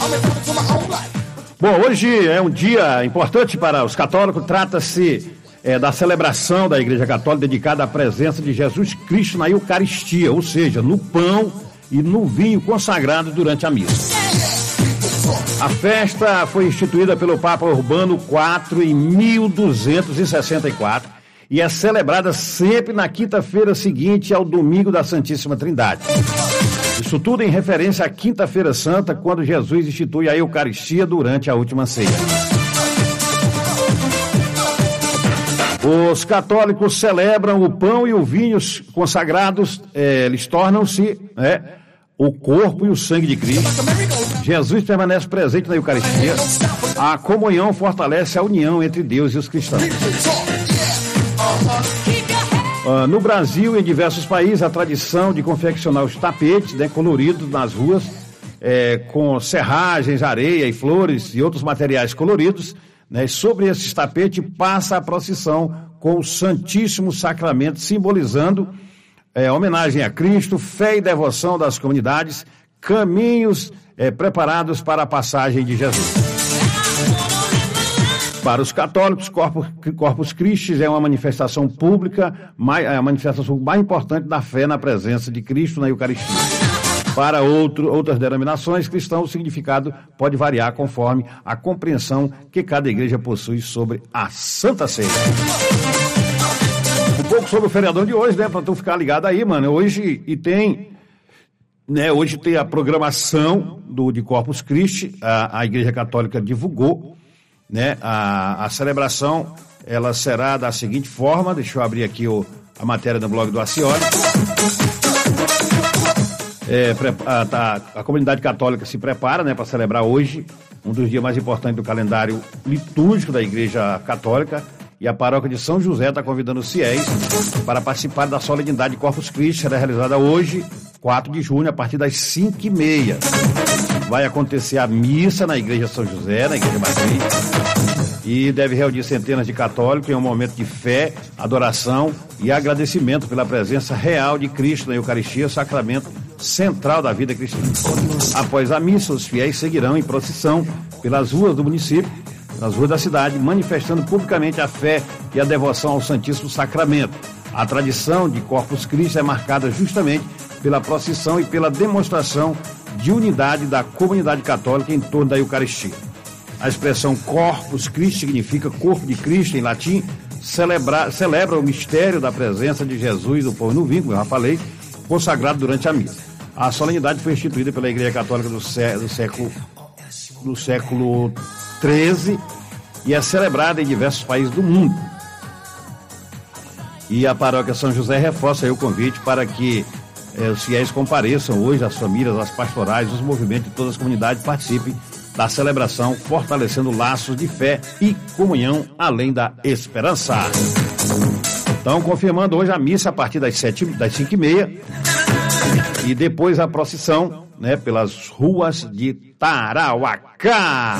Bom, hoje é um dia importante para os católicos, trata-se da celebração da Igreja Católica dedicada à presença de Jesus Cristo na Eucaristia, ou seja, no pão e no vinho consagrado durante a missa. A festa foi instituída pelo Papa Urbano IV em 1264 e é celebrada sempre na quinta-feira seguinte ao domingo da Santíssima Trindade. Isso tudo em referência à Quinta-feira Santa, quando Jesus institui a Eucaristia durante a última ceia. Os católicos celebram o pão e o vinho consagrados, eles tornam-se o corpo e o sangue de Cristo. Jesus permanece presente na Eucaristia. A comunhão fortalece a união entre Deus e os cristãos. No Brasil e em diversos países, a tradição de confeccionar os tapetes coloridos nas ruas, com serragens, areia e flores e outros materiais coloridos, sobre esses tapetes passa a procissão com o Santíssimo Sacramento, simbolizando homenagem a Cristo, fé e devoção das comunidades, caminhos preparados para a passagem de Jesus. Para os católicos, Corpus Christi é uma manifestação pública, a manifestação mais importante da fé na presença de Cristo na Eucaristia. Para outras denominações cristãs, o significado pode variar conforme a compreensão que cada igreja possui sobre a Santa Ceia. Um pouco sobre o feriadão de hoje, para tu ficar ligado aí, mano. Hoje tem a programação de Corpus Christi, a Igreja Católica divulgou, a celebração, ela será da seguinte forma, deixa eu abrir aqui a matéria do blog do Acioli. A comunidade católica se prepara, para celebrar hoje, um dos dias mais importantes do calendário litúrgico da Igreja Católica, e a paróquia de São José está convidando os fiéis para participar da solenidade de Corpus Christi, será realizada hoje, 4 de junho, a partir das 5h30. Vai acontecer a missa na Igreja São José, na Igreja Matriz, e deve reunir centenas de católicos em um momento de fé, adoração e agradecimento pela presença real de Cristo na Eucaristia, sacramento central da vida cristã. Após a missa, os fiéis seguirão em procissão pelas ruas do município, nas ruas da cidade, manifestando publicamente a fé e a devoção ao Santíssimo Sacramento. A tradição de Corpus Christi é marcada justamente pela procissão e pela demonstração de unidade da comunidade católica em torno da Eucaristia. A expressão Corpus Christi significa corpo de Cristo em latim, celebra o mistério da presença de Jesus no pão e no vinho, como eu já falei, consagrado durante a missa. A solenidade foi instituída pela Igreja Católica do século XIII e é celebrada em diversos países do mundo. E a paróquia São José reforça aí o convite para que os fiéis compareçam hoje, as famílias, as pastorais, os movimentos de todas as comunidades participem da celebração, fortalecendo laços de fé e comunhão além da esperança. Então, confirmando hoje a missa a partir das 5h30 e depois a procissão, pelas ruas de Tarauacá.